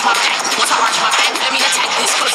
my pack. Once I arch my back, let me attack this.